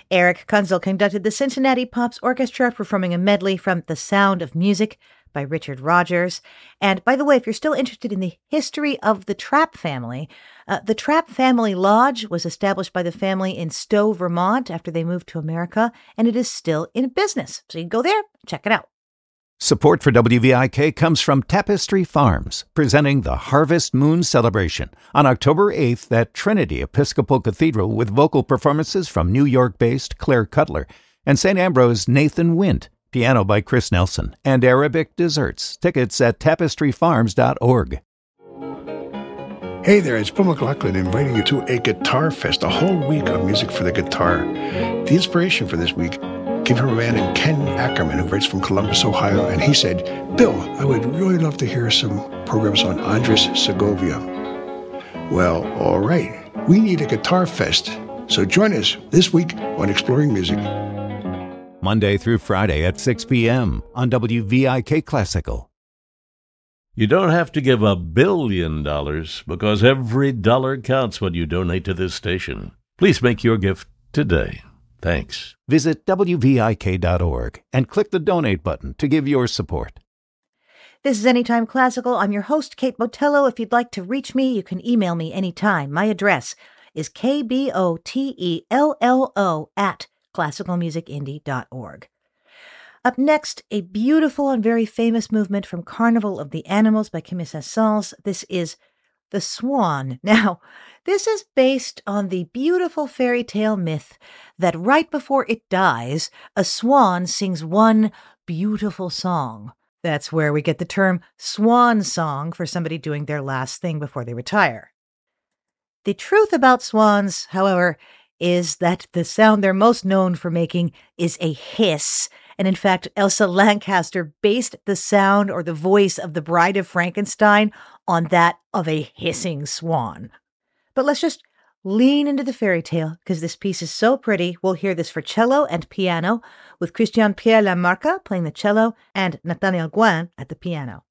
Eric Kunzel conducted the Cincinnati Pops Orchestra, performing a medley from The Sound of Music by Richard Rodgers. And by the way, if you're still interested in the history of the Trapp family, the Trapp Family Lodge was established by the family in Stowe, Vermont after they moved to America, and it is still in business. So you can go there, check it out. Support for WVIK comes from Tapestry Farms, presenting the Harvest Moon Celebration on October 8th at Trinity Episcopal Cathedral with vocal performances from New York-based Claire Cutler and St. Ambrose Nathan Wint, piano by Chris Nelson, and Arabic desserts. Tickets at tapestryfarms.org. Hey there, it's Paul McLaughlin inviting you to a Guitar Fest, a whole week of music for the guitar. The inspiration for this week came from a man named Ken Ackerman who writes from Columbus, Ohio, and he said, Bill, I would really love to hear some programs on Andres Segovia. Well, all right, we need a Guitar Fest, so join us this week on Exploring Music. Monday through Friday at 6 p.m. on WVIK Classical. You don't have to give $1 billion because every dollar counts when you donate to this station. Please make your gift today. Thanks. Visit WVIK.org and click the donate button to give your support. This is Anytime Classical. I'm your host, Kate Botello. If you'd like to reach me, you can email me anytime. My address is kbotello@classicalmusicindie.org. Up next, a beautiful and very famous movement from Carnival of the Animals by Camille Saint-Saëns. This is The Swan. Now, this is based on the beautiful fairy tale myth that right before it dies, a swan sings one beautiful song. That's where we get the term swan song for somebody doing their last thing before they retire. The truth about swans, however, is that the sound they're most known for making is a hiss. And in fact, Elsa Lanchester based the sound or the voice of the Bride of Frankenstein on that of a hissing swan. But let's just lean into the fairy tale because this piece is so pretty. We'll hear this for cello and piano with Christian Pierre Lamarca playing the cello and Nathaniel Gouin at the piano.